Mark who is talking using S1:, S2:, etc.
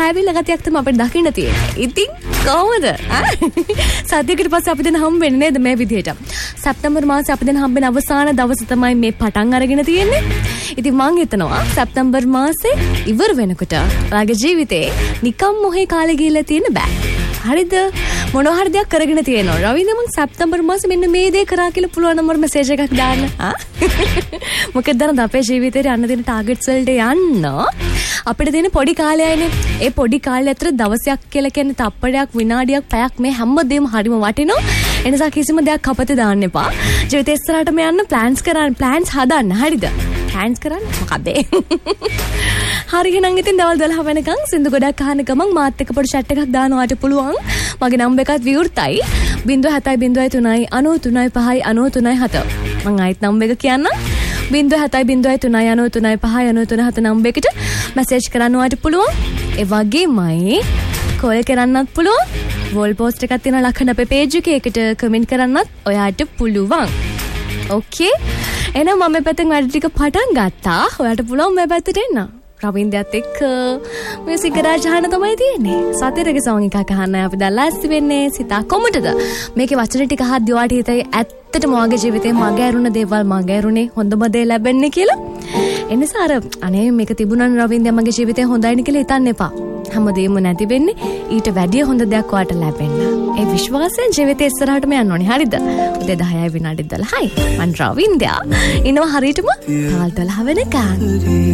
S1: පෑවිල්ල ගතියක් තමයි අපිට දකින්න තියෙන්නේ. ඉතින් කොහොමද? සතියකට පස්සේ අපි දැන් හම් වෙන්නේ නේද මේ විදිහට? සැප්තැම්බර් මාසේ අපි දැන් හම්බෙන අවසාන දවස තමයි මේ පටන් අරගෙන තියෙන්නේ. ඉතින් මං හිතනවා සැප්තැම්බර් මාසේ ඉවර වෙනකොට ඔයාගේ ජීවිතේ නිකම් මොහේ කාලේ ගිහිල්ලා තියෙන්න බෑ. හරිද? මොනවා හරි දෙයක් කරගෙන තියෙනවා. රවින්ද මං සැප්තැම්බර් මාසේ මෙන්න මේ දේ කරා කියලා පුළුවන් නම් මෙසේජ් එකක් දාන්න. මොකද දැන් අපේ ජීවිතේ යන්න දෙන ටාගට්ස් වලට යන්න අපිට දෙන පොඩි කාලයයිනේ. ඒ පොඩි කාලේ අතර දවසක් කියලා කියන්නේ තප්පරයක් විනාඩියක් පැයක් මේ හැමදේම හරිම වටිනවා. ඒ නිසා කිසිම දෙයක් කපතේ දාන්න එපා. ජීවිතේ ඉස්සරහටම යන්න ප්ලෑන්ස් හදන්න. හරිද? ප්ලෑන්ස් කරන්න මොකද? හරි එහෙනම් ඉතින් දවල් 12 වෙනකන් සින්දු ගොඩක් අහන ගමන් මාත් එක්ක පොඩි chat එකක් දානවාට පුළුවන්. මගේ නම්බර් එකත් විවෘතයි 0703 93 5 මං ආයෙත් නම්බර එක කියන්නම් 0703 93 5 93 නම්බර එකට මැසේජ් කරන්නවාට පුළුවන්. ඒ වගේමයි කෝල් කරන්නත් පුළුවන්. වෝල් පෝස්ට් එකක් තියෙනවා ලක්ෂණ අපේ පේජ් එකේ. ඒකට කමෙන්ට් කරන්නත් ඔයාට පුළුවන්. ඕකේ. එහෙනම් මම මේ පැත්තෙන් වැඩ ටික පටන් ගත්තා. ඔයාට පුළුවන් මේ පැත්තට එන්න. රවින්දයත් එක්ක මියුසික් ගරාජ් අහන්න තමයි තියෙන්නේ. සතිරගේ සෝන් එකක් අහන්න අපි දැන් ලෑස්ති වෙන්නේ. සිතා කොමටද? මේකේ වචන ටික අහද්දී ඔයාට හිතයි ඇත්තටම මගේ ජීවිතේ මගේ ඇරුණ දේවල් මගේ ඇරුණේ හොඳම දේ ලැබෙන්නේ කියලා. එනිසා අර අනේ මේක තිබුණා නම් රවින්දයා මගේ ජීවිතේ හොඳයිනේ කියලා හිතන්න එපා. හැමදේම නැති වෙන්නේ ඊට වැඩිය හොඳ දෙයක් ඔයාට ලැබෙන්න. ඒ විශ්වාසයෙන් ජීවිතේ ඉස්සරහටම යන්න ඕනේ. හරිද? උදේ 10යි විනාඩි 12යි. මන් රවින්දයා ඉනවා හරියටම 12 වෙනකන්.